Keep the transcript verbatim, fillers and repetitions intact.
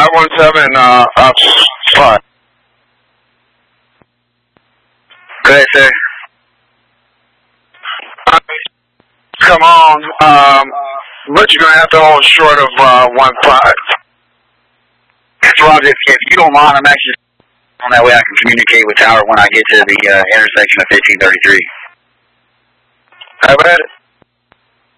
five one seven, uh, up spot. Go ahead, sir. Come on, um, but you're gonna have to hold short of, uh, one five. That's Roger. If you don't mind, I'm actually on that way I can communicate with Tower when I get to the, uh, intersection of fifteen thirty-three. Have at it.